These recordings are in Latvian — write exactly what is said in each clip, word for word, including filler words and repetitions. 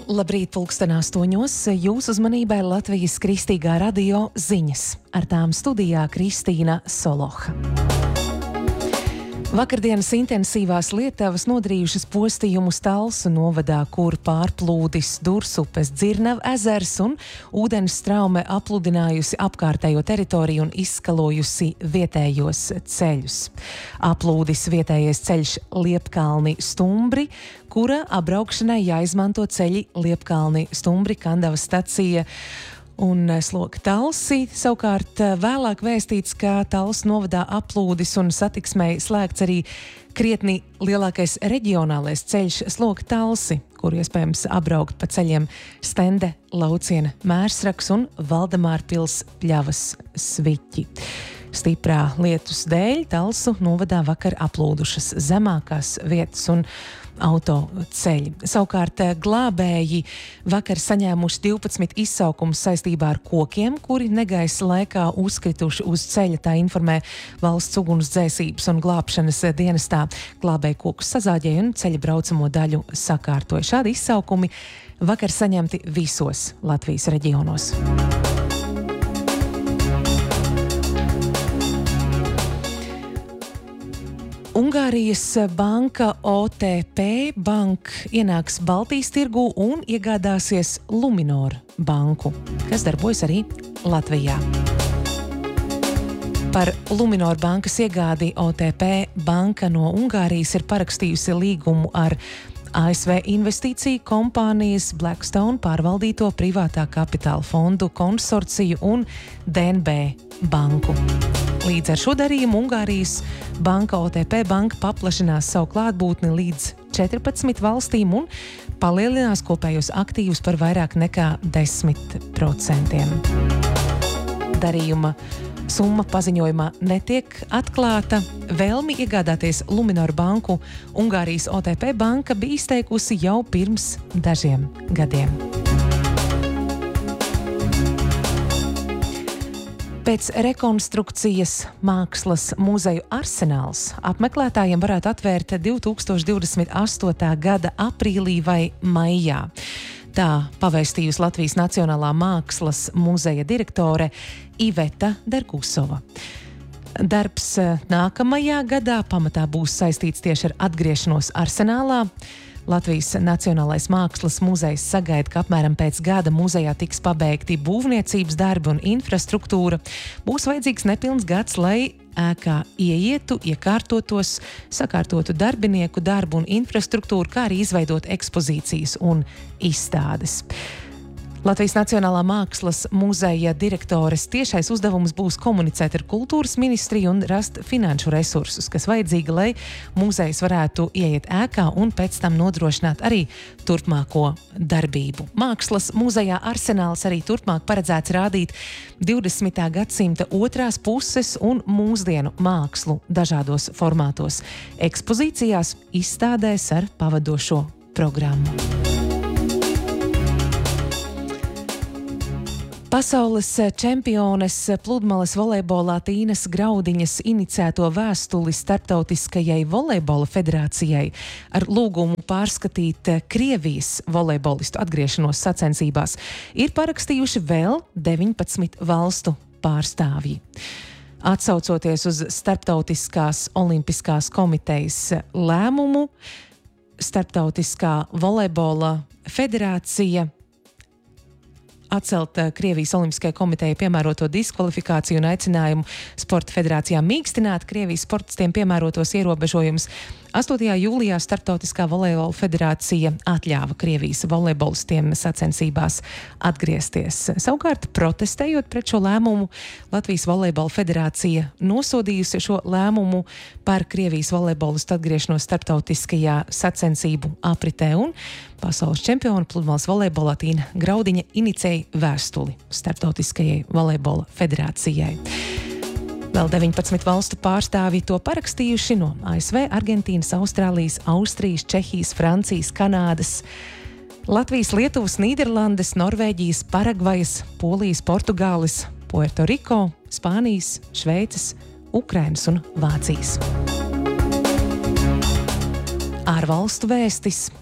Labrīt, pulksten astoņos. Jūsu uzmanībai Latvijas Kristīgā radio ziņas. Ar tām studijā Kristīna Soloha. Vakardienas intensīvās lietavas nodarījušas postījumus Talsu novadā, kur pārplūdis Dursupes Dzirnavu ezers un ūdens straume apludinājusi apkārtējo teritoriju un izskalojusi vietējos ceļus. Aplūdis vietējais ceļš Liepkalni Stumbri, kura apbraukšanai jāizmanto ceļi Liepkalni Stumbri, Kandavas stacija un Sloka Talsi. Savukārt vēlāk vēstīts, ka Talsu novadā aplūdis un satiksmei slēgts arī krietni lielākais reģionālais ceļš Sloka Talsi, kuru iespējams apbraukt pa ceļiem Stende, Lauciena, Mērsraks un Valdemārpils Pļavas Sviķi. Stiprā lietus dēļ Talsu novadā vakar aplūdušas zemākās vietas un autoceļi. Savukārt glābēji vakar saņēmuši divpadsmit izsaukumus saistībā ar kokiem, kuri negaisa laikā uzkrituši uz ceļa, tā informē Valsts ugunsdzēsības un glābšanas dienestā. Glābēji kokus sazāģēja un ceļa braucamo daļu sakārtoja. Šādi izsaukumi vakar saņemti visos Latvijas reģionos. Ungārijas banka O T P Bank ienāks Baltijas tirgū un iegādāsies Luminor banku, kas darbojas arī Latvijā. Par Luminor bankas iegādi O T P banka no Ungārijas ir parakstījusi līgumu ar A S V investīciju kompānijas Blackstone pārvaldīto privātā kapitāla fondu konsorciju un D N B banku. Līdz ar šo darījumu Ungārijas banka O T P banka paplašinās savu klātbūtni līdz četrpadsmit valstīm un palielinās kopējos aktīvus par vairāk nekā desmit procentiem. Darījuma summa paziņojumā netiek atklāta. Vēlmi iegādāties Luminor banku Ungārijas O T P banka bija izteikusi jau pirms dažiem gadiem. Pēc rekonstrukcijas Mākslas muzeju Arsenāls apmeklētājiem varētu atvērt divi tūkstoši divdesmit astotā gada aprīlī vai maijā. Tā pavēstījusi Latvijas Nacionālā mākslas muzeja direktore Iveta Derkusova. Darbs nākamajā gadā pamatā būs saistīts tieši ar atgriešanos Arsenālā. Latvijas Nacionālais mākslas muzejs sagaida, ka apmēram pēc gada muzejā tiks pabeigti būvniecības darbi un infrastruktūra. Būs vajadzīgs nepilns gads, lai ēkā ieietu, iekārtotos, sakārtotu darbinieku darbu un infrastruktūru, kā arī izveidot ekspozīcijas un izstādes. Latvijas Nacionālā mākslas muzeja direktores tiešais uzdevums būs komunicēt ar kultūras ministriju un rast finanšu resursus, kas vajadzīgi, lai muzejs varētu ieiet ēkā un pēc tam nodrošināt arī turpmāko darbību. Mākslas muzejā Arsenāls arī turpmāk paredzēts rādīt divdesmitā gadsimta otrās puses un mūsdienu mākslu dažādos formātos, ekspozīcijās, izstādēs ar pavadošo programmu. Pasaules čempiones pludmales volejbolā Tīnas Graudiņas inicēto vēstuli Starptautiskajai volejbola federācijai ar lūgumu pārskatīt Krievijas volejbolistu atgriešanos sacensībās ir parakstījuši vēl deviņpadsmit valstu pārstāvji. Atsaucoties uz Starptautiskās olimpiskās komitejas lēmumu, Starptautiskā volejbola federācija atcelt Krievijas Olimpiskajai komitejai piemēroto diskvalifikāciju un aicinājumu sporta federācijām mīkstināt Krievijas sportistiem piemērotos ierobežojumus. astotajā jūlijā Starptautiskā volejbola federācija atļāva Krievijas volejbolistiem sacensībās atgriezties. Savukārt, protestējot pret šo lēmumu, Latvijas volejbola federācija nosodījusi šo lēmumu par Krievijas volejbolistu atgriešanos starptautiskajā sacensību apritē, un pasaules čempiona pludmales volejbolā Tīna Graudiņa inicēja vēstuli Starptautiskajai volejbola federācijai. Vēl deviņpadsmit valstu pārstāvji to parakstījuši no A S V, Argentīnas, Austrālijas, Austrijas, Čehijas, Francijas, Kanādas, Latvijas, Lietuvas, Nīderlandes, Norvēģijas, Paragvajas, Polijas, Portugāles, Puertoriko, Spānijas, Šveices, Ukrainas un Vācijas. Ārvalstu vēstis.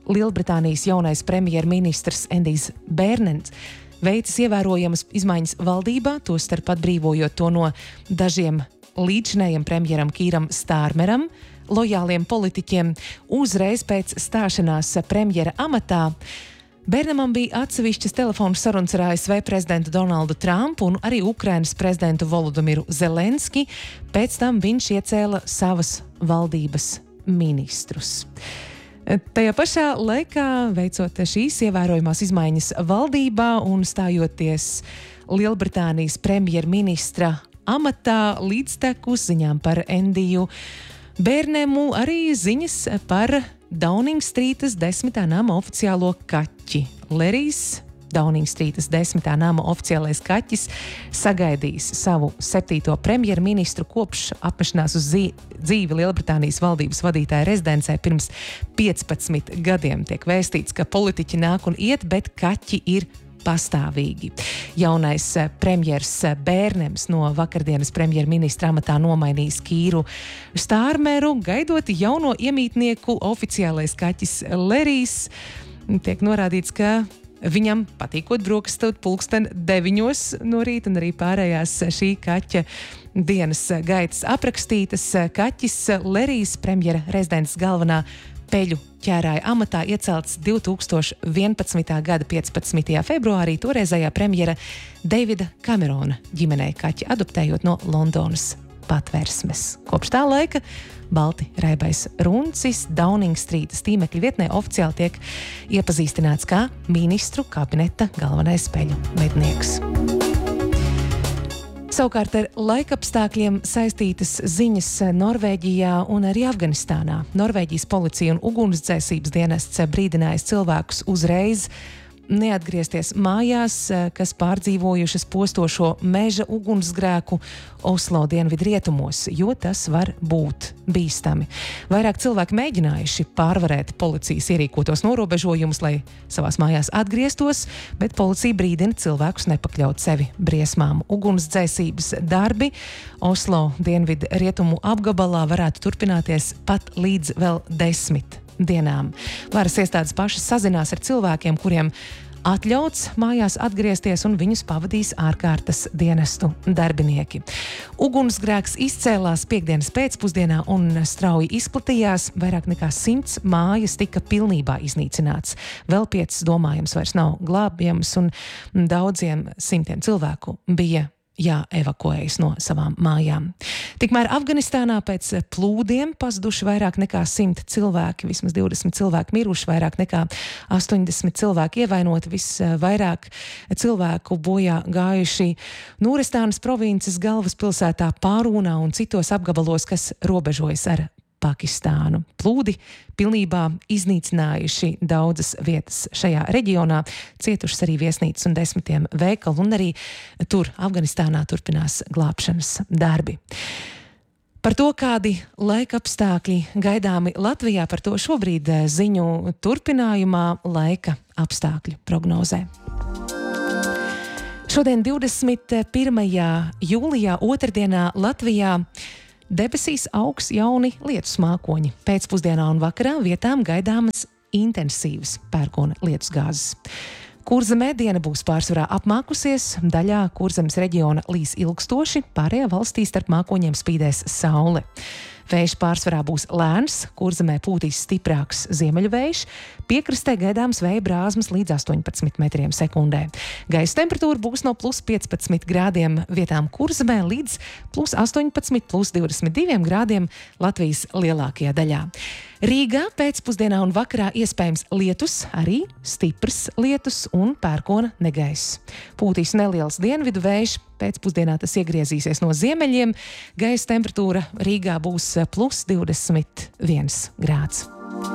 Lielbritānijas jaunais premjerministrs Endijs Bērnens veicis ievērojamas izmaiņas valdībā, tostarp atbrīvojot to no dažiem līdzinējiem premjeram Kīram Stārmeram, lojāliem politiķiem, uzreiz pēc stāšanās premjera amatā. Bērnamam bija atsevišķas telefonu sarunas ar A S V prezidentu Donaldu Trumpu un arī Ukrainas prezidentu Volodimiru Zelenski. Pēc tam viņš iecēla savas valdības ministrus. Tajā pašā laikā, veicot šīs ievērojamās izmaiņas valdībā un stājoties Lielbritānijas premjerministra amatā, līdztekus ziņām par Endiju Bērnemu, arī ziņas par Downing Streetas desmitā nama oficiālo kaķi. Lerijs, Downing Streetas desmitā nama oficiālais kaķis, sagaidījis savu septīto premjerministru kopš apmešanās uz dzīvi Lielbritānijas valdības vadītāja rezidencē pirms piecpadsmit gadiem. Tiek vēstīts, ka politiķi nāk un iet, bet kaķi ir pastāvīgi. Jaunais premjers Bērnems no vakardienas premjerministra amatā nomainījis Kīru Stārmeru, gaidot jauno iemītnieku oficiālais kaķis Lerijs. Tiek norādīts, ka viņam patīkot brokastot pulksten deviņos no rīta, un arī pārējās šī kaķa dienas gaitas aprakstītas. Kaķis Lerijs, premjera rezidents galvenā peļu ķērāja amatā, iecelts divtūkstoš vienpadsmitā gada piecpadsmitajā februārī toreizējā premjera Davida Kamerona ģimenei kaķi, adoptējot no Londonas patvērsmes. Kopš tā laika balti raibais runcis Downing Streetas tīmekļa vietnē oficiāli tiek iepazīstināts kā ministru kabineta galvenais peļu mednieks. Savukārt ar laikapstākļiem saistītas ziņas Norvēģijā un arī Afganistānā. Norvēģijas policija un ugunsdzēsības dienests brīdinājis cilvēkus uzreiz neatgriezties mājās, kas pārdzīvojušas postošo meža ugunsgrēku Oslo dienvidu rietumos, jo tas var būt bīstami. Vairāk cilvēki mēģinājuši pārvarēt policijas ierīkotos norobežojumus, lai savās mājās atgrieztos, bet policija brīdina cilvēkus nepakļaut sevi briesmām. Ugunsdzēsības darbi Oslo dienvidu rietumu apgabalā varētu turpināties pat līdz vēl desmit dienām. Varas iestādes pašas sazinās ar cilvēkiem, kuriem atļauts mājās atgriezties, un viņus pavadīs ārkārtas dienestu darbinieki. Ugunsgrēks izcēlās piektdienas pēcpusdienā un strauji izplatījās. Vairāk nekā simts mājas tika pilnībā iznīcināts. Vēl piecas domājams vairs nav glābjams, un daudziem simtiem cilvēku bija jāevakuējas no savām mājām. Tikmēr Afganistānā pēc plūdiem pazuduši vairāk nekā simt cilvēki, vismaz divdesmit cilvēki miruši, vairāk nekā astoņdesmit cilvēki ievainoti, visvairāk cilvēku bojā gājuši Nūrestānas provinces galvaspilsētā Pārūnā un citos apgabalos, kas robežojas ar Pakistānu. Plūdi pilnībā iznīcinājuši daudzas vietas šajā reģionā, cietušas arī viesnīcas un desmitiem veikalu, un arī tur Afganistānā turpinās glābšanas darbi. Par to, kādi laika apstākļi gaidāmi Latvijā, par to šobrīd ziņu turpinājumā laika apstākļu prognozē. Šodien divdesmit pirmajā jūlijā, otrdienā Latvijā debesīs augs jauni lietus mākoņi. Pēcpusdienā un vakarā vietām gaidāmas intensīvas pērkona lietusgāzes. Kurzemē diena būs pārsvarā apmākusies, daļā Kurzemes reģiona līs ilgstoši, pārējā valstī starp mākoņiem spīdēs saule. Vējš pārsvarā būs lēns, Kurzemē pūtīs stiprāks ziemeļu vējš, piekrastē gaidāms vēja brāzmas līdz astoņpadsmit metriem sekundē. Gaisa temperatūra būs no plus piecpadsmit grādiem vietām Kurzemē līdz plus astoņpadsmit, plus divdesmit diviem grādiem Latvijas lielākajā daļā. Rīgā pēcpusdienā un vakarā iespējams lietus, arī stiprs lietus un pērkona negaiss. Pūtīs neliels dienvidu vējš, pēcpusdienā tas iegriezīsies no ziemeļiem, gaisa temperatūra Rīgā būs plus divdesmit viens grāds.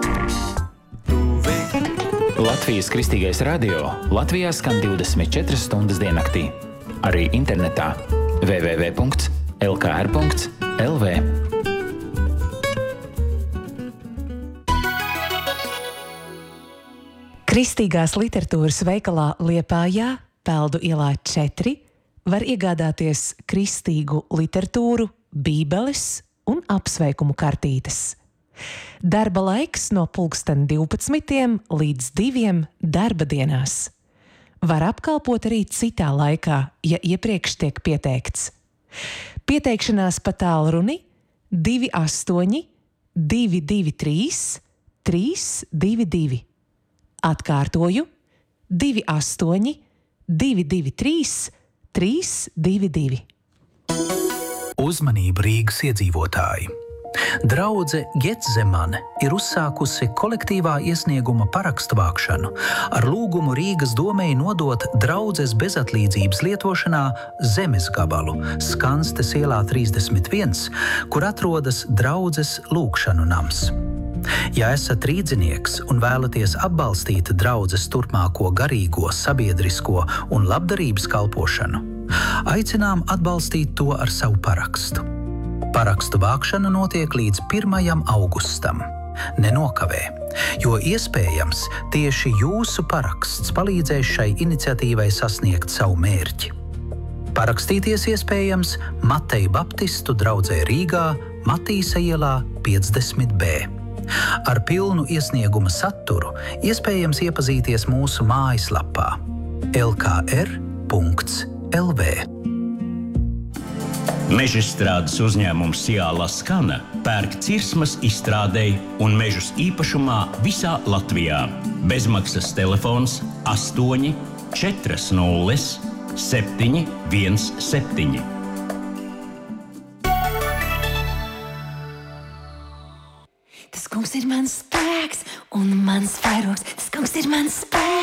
Latvijas Kristīgais radio Latvijā skan divdesmit četras stundas diennaktī. Arī internetā w w w punkts l k r punkts l v. Kristīgās literatūras veikalā Liepājā, Peldu ielā četri, var iegādāties kristīgu literatūru, bībeles un apsveikumu kartītes. Darba laiks no pulksten divpadsmitiem līdz diviem darba dienās. Var apkalpot arī citā laikā, ja iepriekš tiek pieteikts. Pieteikšanās pa tālruni divi astoņi, divi divi trīs, trīs divi divi. Atkārtoju divi astoņi, divi divi trīs, trīs divi divi. Uzmanību Rīgas iedzīvotāji! Draudze Getsemane ir uzsākusi kolektīvā iesnieguma parakstu vākšanu ar lūgumu Rīgas domei nodot draudzes bezatlīdzības lietošanā zemes gabalu Skanstes ielā trīsdesmit viens, kur atrodas draudzes lūgšanu nams. Ja esat rīdzinieks un vēlaties atbalstīt draudzes turpmāko garīgo, sabiedrisko un labdarības kalpošanu, aicinām atbalstīt to ar savu parakstu. Parakstu vākšana notiek līdz pirmajam augustam. Nenokavē, jo iespējams tieši jūsu paraksts palīdzēs šai iniciatīvai sasniegt savu mērķi. Parakstīties iespējams Mateja Baptistu draudzē Rīgā, Matīsa ielā piecdesmit B. Ar pilnu iesnieguma saturu iespējams iepazīties mūsu mājaslapā el kā er punkts el vē. Mežstrādes uzņēmums Ciāla Skana pērk cirsmas izstrādei un mežus īpašumā visā Latvijā. Bezmaksas telefons astoņi, četri nulle, septiņi viens septiņi. Tas kungs ir mans spēks un mans vairogs. Tas kungs ir mans spēks.